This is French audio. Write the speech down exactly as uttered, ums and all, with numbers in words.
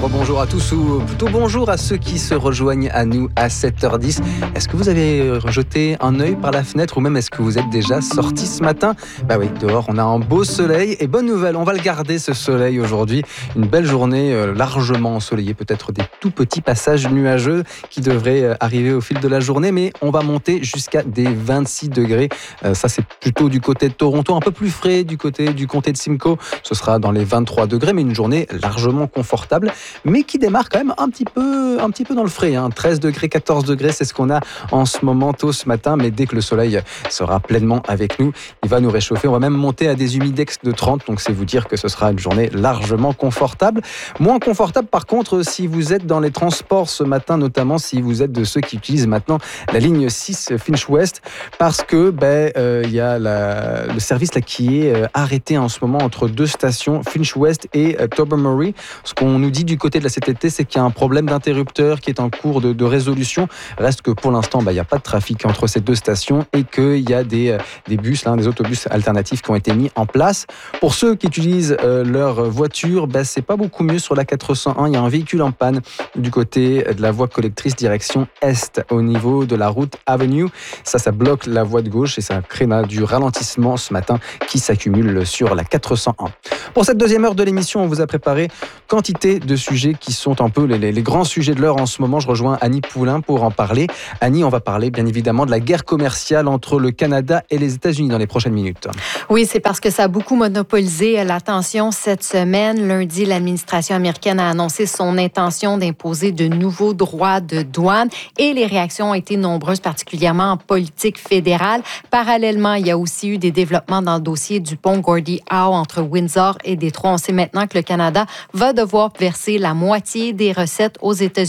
Rebonjour à tous, ou plutôt bonjour à ceux qui se rejoignent à nous à sept heures dix. Est-ce que vous avez jeté un œil par la fenêtre ou même est-ce que vous êtes déjà sortis ce matin? Bah oui, dehors on a un beau soleil et bonne nouvelle, on va le garder ce soleil aujourd'hui. Une belle journée euh, largement ensoleillée, peut-être des tout petits passages nuageux qui devraient euh, arriver au fil de la journée, mais on va monter jusqu'à des vingt-six degrés. Euh, ça c'est plutôt du côté de Toronto, un peu plus frais du côté du comté de Simcoe. Ce sera dans les vingt-trois degrés, mais une journée largement confortable, mais qui démarre quand même un petit peu, un petit peu dans le frais. Hein. treize degrés, quatorze degrés, c'est ce qu'on a en ce moment tôt ce matin, mais dès que le soleil sera pleinement avec nous, il va nous réchauffer. On va même monter à des humidex de trente, donc c'est vous dire que ce sera une journée largement confortable. Moins confortable par contre si vous êtes dans les transports ce matin, notamment si vous êtes de ceux qui utilisent maintenant la ligne six Finch West, parce que ben, euh, y a la, le service là, qui est euh, arrêté en ce moment entre deux stations, Finch West et euh, Tobermory. Ce qu'on nous dit du côté de la C T T, c'est qu'il y a un problème d'interrupteur qui est en cours de, de résolution. Reste que pour l'instant, bah, il n'y a pas de trafic entre ces deux stations et qu'il y a des, des bus, là, des autobus alternatifs qui ont été mis en place. Pour ceux qui utilisent euh, leur voiture, bah, c'est pas beaucoup mieux sur la quatre cent un. Il y a un véhicule en panne du côté de la voie collectrice direction Est au niveau de la route Avenue. Ça, ça bloque la voie de gauche et ça crée là, du ralentissement ce matin qui s'accumule sur la quatre cent un. Pour cette deuxième heure de l'émission, on vous a préparé quantité de sujets qui sont un peu les, les, les grands sujets de l'heure en ce moment. Je rejoins Annie Poulain pour en parler. Annie, on va parler bien évidemment de la guerre commerciale entre le Canada et les États-Unis dans les prochaines minutes. Oui, c'est parce que ça a beaucoup monopolisé l'attention cette semaine. Lundi, l'administration américaine a annoncé son intention d'imposer de nouveaux droits de douane et les réactions ont été nombreuses, particulièrement en politique fédérale. Parallèlement, il y a aussi eu des développements dans le dossier du pont Gordie Howe entre Windsor et Détroit. On sait maintenant que le Canada va devoir verser la moitié des recettes aux États-Unis